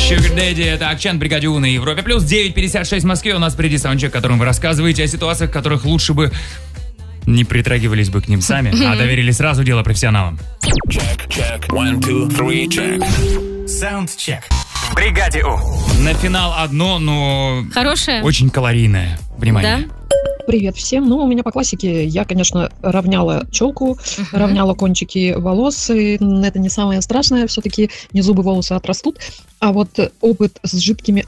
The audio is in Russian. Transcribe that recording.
Sugar Daddy, это Акчан, Бригаде У на Европе. Плюс 9:56 в Москве. У нас впереди саундчек, в котором вы рассказываете о ситуациях, в которых лучше бы не притрагивались бы к ним сами, а доверили сразу дело профессионалам. Check. 1, 2, 3, check. Саундчек. В Бригаде У. На финал одно, но Хорошее? очень калорийное. Внимание. Да? Привет всем. Ну, у меня по классике, я, конечно, равняла челку, равняла кончики волос. И это не самое страшное, все-таки не зубы, волосы отрастут. А вот опыт с жидкими